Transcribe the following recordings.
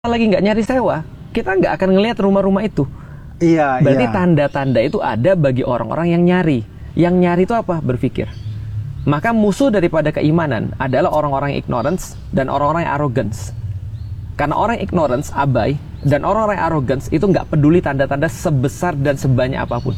lagi nggak nyari sewa, kita nggak akan ngelihat rumah-rumah itu. Iya. Berarti tanda-tanda itu ada bagi orang-orang yang nyari. Yang nyari itu apa? Berpikir. Maka musuh daripada keimanan adalah orang-orang ignorance dan orang-orang yang arrogance. Karena orang ignorance, abai, dan orang-orang yang arrogance itu nggak peduli tanda-tanda sebesar dan sebanyak apapun.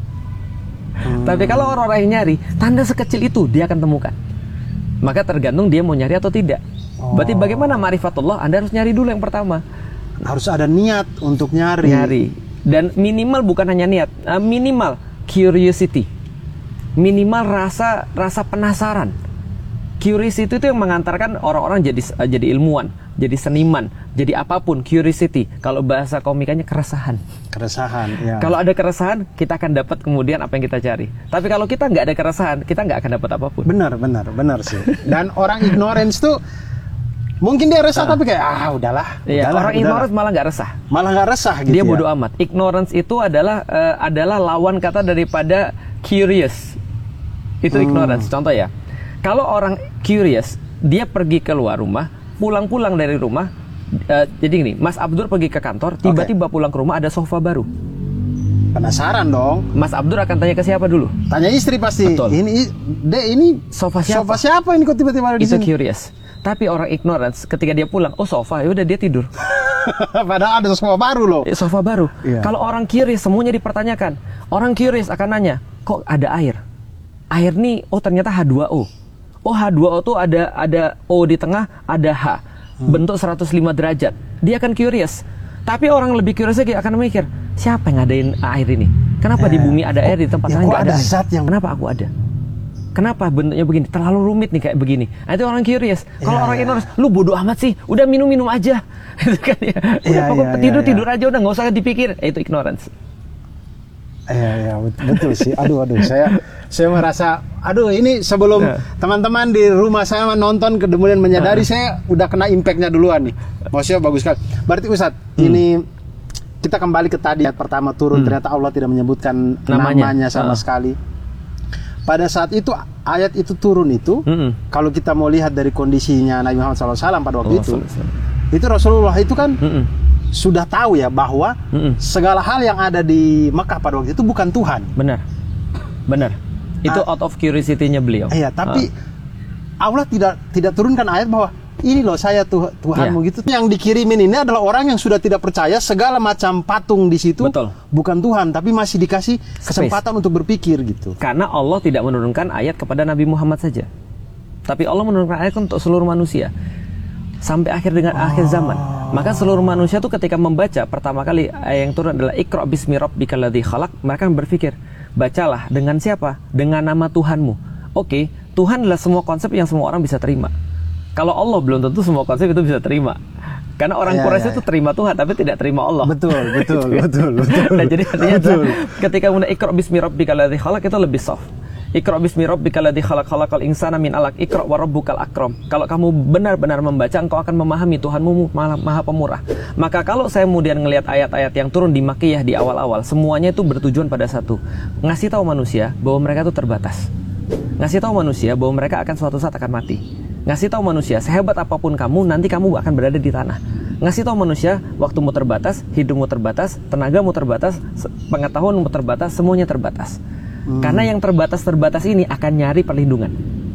Tapi kalau orang-orang yang nyari, tanda sekecil itu dia akan temukan. Maka tergantung dia mau nyari atau tidak. Berarti bagaimana ma'rifatullah? Anda harus nyari dulu yang pertama. Harus ada niat untuk nyari. Dan minimal bukan hanya niat, minimal curiosity. Minimal rasa penasaran. Curiosity itu yang mengantarkan orang-orang jadi ilmuwan, jadi seniman, jadi apapun. Curiosity. Kalau bahasa komikanya keresahan. Ya. Kalau ada keresahan, kita akan dapat kemudian apa yang kita cari. Tapi kalau kita nggak ada keresahan, kita nggak akan dapat apapun. Benar sih. Dan orang ignorance tuh mungkin dia resah tapi kayak udahlah. Orang ignorance malah nggak resah. Gitu. Dia bodoh amat. Ignorance itu adalah lawan kata daripada curious. Itu ignorance. Contoh ya. Kalau orang curious, dia pergi keluar rumah, pulang-pulang dari rumah. Jadi gini, Mas Abdur pergi ke kantor, tiba-tiba pulang ke rumah ada sofa baru. Penasaran dong. Mas Abdur akan tanya ke siapa dulu? Tanya istri pasti. Betul. Ini sofa siapa? Sofa siapa ini kok tiba-tiba ada di sini? Itu curious. Tapi orang ignorance, ketika dia pulang, sofa, ya udah dia tidur. Padahal ada sofa baru loh. Sofa baru. Iya. Kalau orang curious, semuanya dipertanyakan. Orang curious akan nanya, kok ada air? Air nih, ternyata H2O. H2O tuh ada O di tengah, ada H. Bentuk 105 derajat. Dia akan curious. Tapi orang lebih curious lagi akan mikir, siapa yang ngadain air ini? Kenapa di bumi ada air, di tempat lain nggak ada air? Kenapa aku ada? Kenapa bentuknya begini? Terlalu rumit nih kayak begini. Nah, itu orang curious. Kalau orang ignorance, lu bodoh amat sih. Udah minum aja. Itu kan ya. Udah pokoknya tidur aja, udah nggak usah dipikir. Itu ignorance. Iya, betul sih. Aduh, saya merasa, ini sebelum teman-teman di rumah saya nonton kemudian menyadari, saya udah kena impactnya duluan nih. Maksudnya bagus sekali. Berarti Ustadz, ini kita kembali ke tadi ayat pertama turun, ternyata Allah tidak menyebutkan namanya sama sekali. Pada saat itu ayat itu turun itu, kalau kita mau lihat dari kondisinya Nabi Muhammad SAW pada waktu itu Rasulullah itu kan sudah tahu ya bahwa segala hal yang ada di Mekah pada waktu itu bukan Tuhan. Benar. Itu out of curiosity-nya beliau. Iya, tapi Allah tidak turunkan ayat bahwa ini loh saya Tuhanmu gitu. Yang dikirimin ini adalah orang yang sudah tidak percaya segala macam patung di situ. Betul. Bukan Tuhan, tapi masih dikasih kesempatan untuk berpikir gitu. Karena Allah tidak menurunkan ayat kepada Nabi Muhammad saja, tapi Allah menurunkan ayat untuk seluruh manusia sampai akhir zaman. Maka seluruh manusia tuh ketika membaca pertama kali ayat yang turun adalah Iqra bismi rabbikal ladzi khalaq, mereka berpikir, bacalah dengan siapa? Dengan nama Tuhanmu. Oke, Tuhan adalah semua konsep yang semua orang bisa terima. Kalau Allah belum tentu semua konsep itu bisa terima. Karena orang Quraisy itu terima Tuhan tapi tidak terima Allah. Betul. Nah, jadi artinya ketika mulai Iqra bismi rabbikal ladzi khalaq itu lebih soft. Iqra bismi rabbikal ladzi khalaq, khalaqal insana min 'alaq, Iqra wa rabbukal akram. Kalau kamu benar-benar membaca, engkau akan memahami Tuhanmu Maha Pemurah. Maka kalau saya kemudian ngelihat ayat-ayat yang turun di Makkiyah di awal-awal, semuanya itu bertujuan pada satu, ngasih tahu manusia bahwa mereka itu terbatas. Ngasih tahu manusia bahwa mereka akan suatu saat akan mati. Ngasih tahu manusia, sehebat apapun kamu, nanti kamu akan berada di tanah. Ngasih tahu manusia, waktumu terbatas, hidupmu terbatas, tenagamu terbatas, pengetahuanmu terbatas, semuanya terbatas. Karena yang terbatas ini akan nyari perlindungan.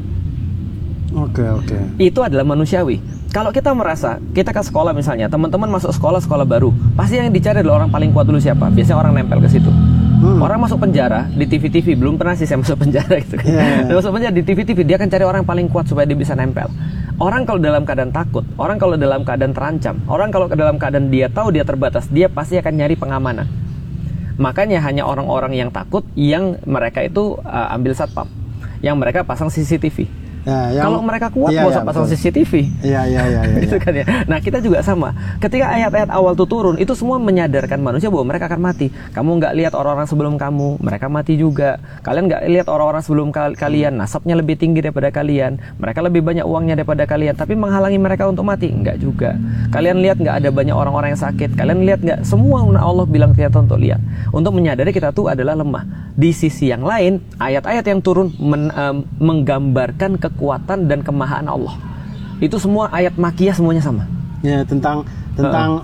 Oke. Itu adalah manusiawi. Kalau kita merasa, kita ke sekolah misalnya, teman-teman masuk sekolah baru, pasti yang dicari adalah orang paling kuat dulu siapa? Biasanya orang nempel ke situ. Orang masuk penjara di TV, belum pernah sih saya masuk penjara gitu kan. Masuk penjara di TV, dia akan cari orang paling kuat supaya dia bisa nempel. Orang kalau dalam keadaan takut, orang kalau dalam keadaan terancam, orang kalau dalam keadaan dia tahu dia terbatas, dia pasti akan nyari pengamanan. Makanya hanya orang-orang yang takut yang mereka itu ambil satpam, yang mereka pasang CCTV. Kalau mereka kuat, nggak usah pasang CCTV. Itu kan ya. Nah, kita juga sama. Ketika ayat-ayat awal itu turun, itu semua menyadarkan manusia bahwa mereka akan mati. Kamu nggak lihat orang-orang sebelum kamu, mereka mati juga. Kalian nggak lihat orang-orang sebelum kalian, nasabnya lebih tinggi daripada kalian, mereka lebih banyak uangnya daripada kalian, tapi menghalangi mereka untuk mati? Enggak juga. Kalian lihat nggak ada banyak orang-orang yang sakit? Kalian lihat nggak? Semua Allah bilang kita untuk lihat, untuk menyadari kita tuh adalah lemah. Di sisi yang lain, ayat-ayat yang turun menggambarkan kekuatan dan kemahaan Allah. Itu semua ayat Makkiyah semuanya sama. Ya, tentang